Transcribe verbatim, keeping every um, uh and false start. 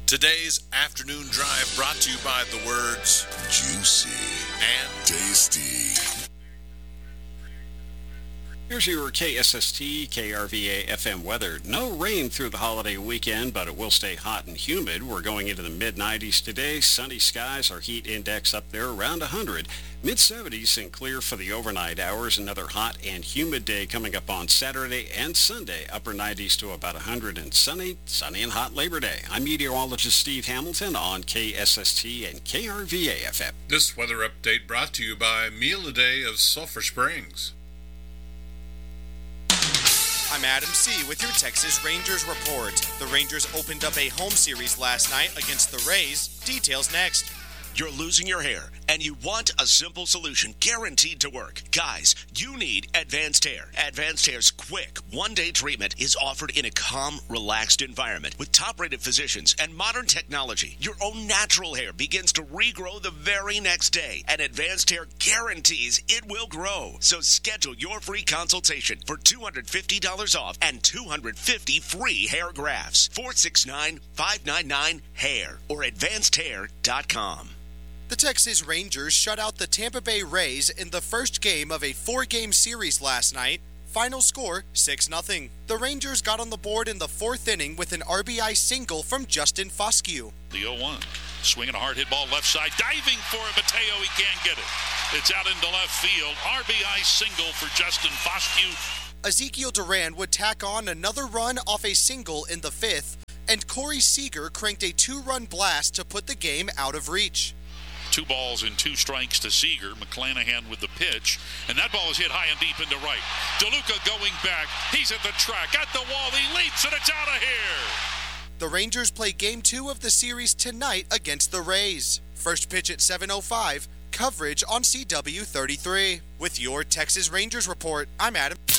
Today's afternoon drive brought to you by the words juicy and tasty. Here's your K S S T, K R V A F M weather. No rain through the holiday weekend, but it will stay hot and humid. We're going into the mid nineties today. Sunny skies, our heat index up there around one hundred. mid seventies and clear for the overnight hours. Another hot and humid day coming up on Saturday and Sunday. Upper nineties to about one hundred and sunny, sunny and hot Labor Day. I'm meteorologist Steve Hamilton on K S S T and K R V A F M. This weather update brought to you by Meal a Day of Sulphur Springs. I'm Adam C. with your Texas Rangers report. The Rangers opened up a home series last night against the Rays. Details next. You're losing your hair, and you want a simple solution guaranteed to work. Guys, you need Advanced Hair. Advanced Hair's quick, one-day treatment is offered in a calm, relaxed environment with top-rated physicians and modern technology. Your own natural hair begins to regrow the very next day, and Advanced Hair guarantees it will grow. So schedule your free consultation for two hundred fifty dollars off and two hundred fifty free hair grafts. four six nine, five nine nine, hair or advanced hair dot com. The Texas Rangers shut out the Tampa Bay Rays in the first game of a four-game series last night. Final score, six nothing. The Rangers got on the board in the fourth inning with an R B I single from Justin Foscue. The oh one. Swinging a hard hit ball left side. Diving for it. Mateo, he can't get it. It's out into left field. R B I single for Justin Foscue. Ezekiel Duran would tack on another run off a single in the fifth, and Corey Seager cranked a two-run blast to put the game out of reach. Two balls and two strikes to Seager. McClanahan with the pitch. And that ball is hit high and deep into right. DeLuca going back. He's at the track. At the wall. He leaps and it's out of here. The Rangers play game two of the series tonight against the Rays. First pitch at seven oh five. Coverage on C W thirty-three. With your Texas Rangers report, I'm Adam.